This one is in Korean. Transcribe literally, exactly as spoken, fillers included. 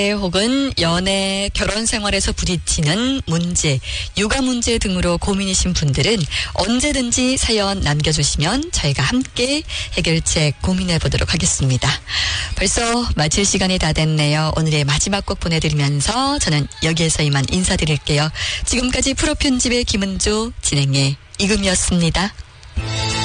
혹은 연애, 결혼 생활에서 부딪히는 문제, 육아 문제 등으로 고민이신 분들은 언제든지 사연 남겨주시면 저희가 함께 해결책 고민해 보도록 하겠습니다. 벌써 마칠 시간이 다 됐네요. 오늘의 마지막 곡 보내드리면서 저는 여기에서 이만 인사드릴게요. 지금까지 프로 편집의 김은주, 진행의 이금이었습니다.